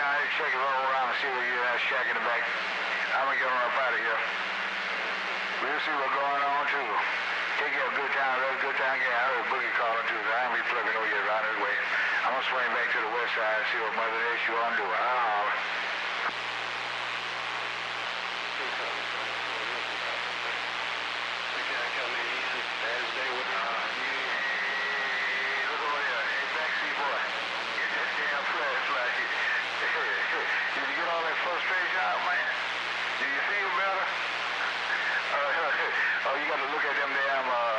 I need to check it all around and see what you have shack in the back. I'm gonna get on up out of here. We'll see what's going on too. Take you a good time, real good time. Yeah, I heard Boogie calling too, so I ain't be plugging over here around this way. I'm gonna swing back to the west side and see what Mother Nature gonna do. Did you get all that frustration out, man? Do you feel better? Oh, you got to look at them damn